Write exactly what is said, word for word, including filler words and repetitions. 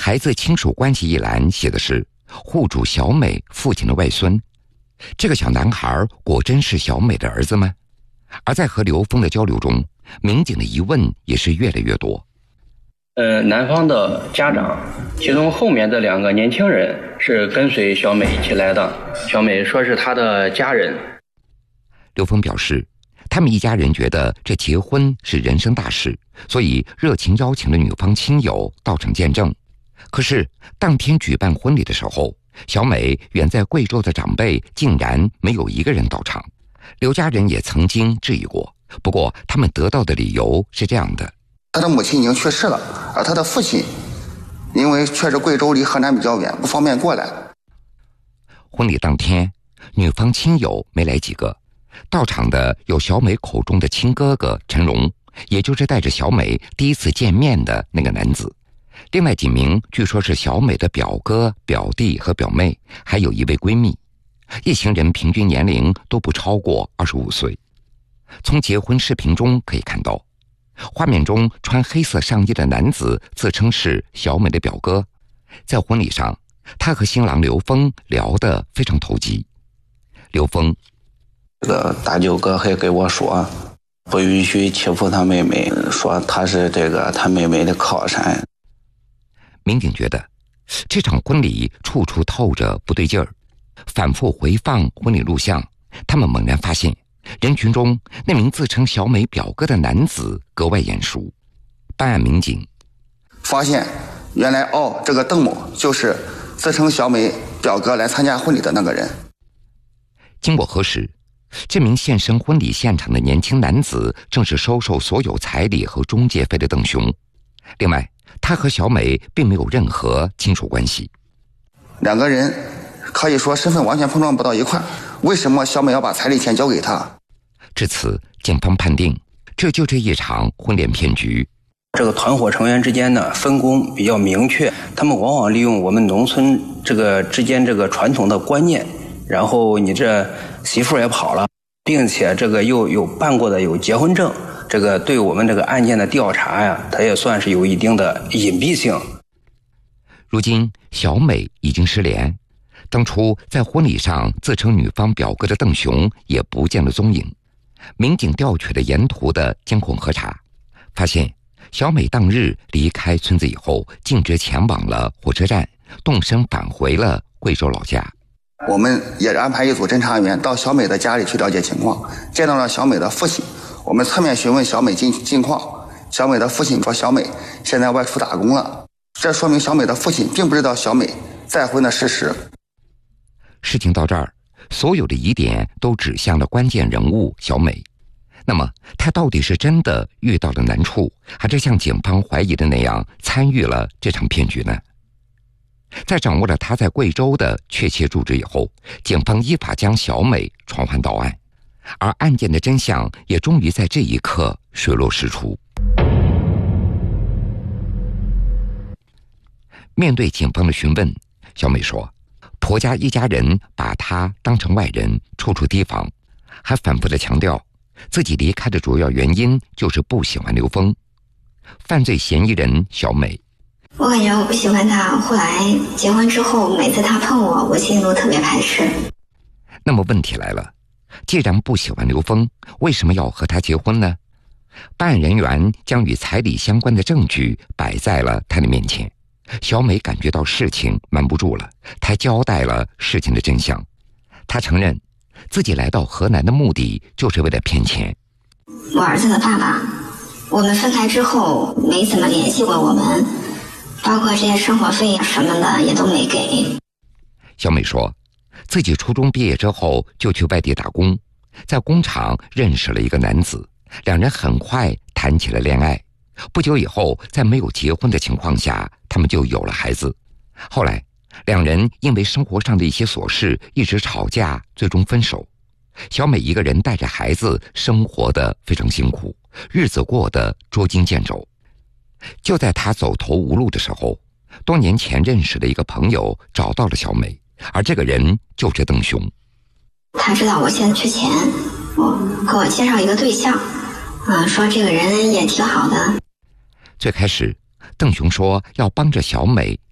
孩子亲属关系一栏写的是户主小美父亲的外孙，这个小男孩果真是小美的儿子吗？而在和刘峰的交流中，民警的疑问也是越来越多。 呃，男方的家长，其中后面的两个年轻人是跟随小美一起来的，小美说是他的家人。 刘峰表示，他们一家人觉得这结婚是人生大事，所以热情邀请了女方亲友到场见证。可是当天举办婚礼的时候，小美远在贵州的长辈竟然没有一个人到场。刘家人也曾经质疑过，不过他们得到的理由是这样的： 他的母亲已经去世了，而他的父亲因为确实贵州离河南比较远，不方便过来。 婚礼当天，女方亲友没来几个，到场的有小美口中的亲哥哥陈荣，也就是带着小美第一次见面的那个男子。另外几名据说是小美的表哥、表弟和表妹，还有一位闺蜜。一行人平均年龄都不超过二十五岁。从结婚视频中可以看到，画面中穿黑色上衣的男子自称是小美的表哥。在婚礼上，他和新郎刘峰聊得非常投机。刘峰， 这个大舅哥还给我说，不允许欺负他妹妹，说他是这个他妹妹的靠山。 民警觉得这场婚礼处处透着不对劲儿，反复回放婚礼录像，他们猛然发现人群中那名自称小美表哥的男子格外眼熟。办案民警发现原来哦，这个邓某就是自称小美表哥来参加婚礼的那个人。 经过核实，这名现身婚礼现场的年轻男子正是收受所有彩礼和中介费的邓雄。另外，他和小美并没有任何亲属关系。 两个人可以说身份完全碰撞不到一块，为什么小美要把彩礼钱交给他？ 至此，警方判定这就是一场婚恋骗局。 这个团伙成员之间呢，分工比较明确，他们往往利用我们农村这个之间这个传统的观念，然后你这媳妇也跑了，并且这个又有办过的有结婚证，这个对我们这个案件的调查呀，它也算是有一定的隐蔽性。 如今小美已经失联，当初在婚礼上自称女方表哥的邓雄也不见了踪影。民警调取了沿途的监控核查，发现小美当日离开村子以后，径直前往了火车站，动身返回了贵州老家。 我们也安排一组侦查员到小美的家里去了解情况，见到了小美的父亲。我们侧面询问小美近近况，小美的父亲说小美现在外出打工了，这说明小美的父亲并不知道小美再婚的事实。 事情到这儿，所有的疑点都指向了关键人物小美。那么她到底是真的遇到了难处，还是像警方怀疑的那样参与了这场骗局呢？在掌握了她在贵州的确切住址以后，警方依法将小美传唤到案，而案件的真相也终于在这一刻水落石出。面对警方的询问，小美说婆家一家人把她当成外人，处处提防，还反复地强调自己离开的主要原因就是不喜欢刘峰。犯罪嫌疑人小美， 我感觉我不喜欢他，后来结婚之后每次他碰我，我心里都特别排斥。 那么问题来了，既然不喜欢刘峰，为什么要和他结婚呢？办案人员将与彩礼相关的证据摆在了他的面前，小美感觉到事情瞒不住了，她交代了事情的真相。她承认自己来到河南的目的就是为了骗钱。 我儿子的爸爸，我们分开之后没怎么联系过我们，包括这些生活费什么的也都没给。 小美说自己初中毕业之后就去外地打工，在工厂认识了一个男子，两人很快谈起了恋爱。不久以后，在没有结婚的情况下，他们就有了孩子。后来两人因为生活上的一些琐事一直吵架，最终分手。小美一个人带着孩子生活得非常辛苦，日子过得捉襟见肘。就在她走投无路的时候，多年前认识的一个朋友找到了小美，而这个人就是邓雄。 他知道我现在缺钱，我给我介绍一个对象，啊，说这个人也挺好的。 最开始邓雄说要帮着小美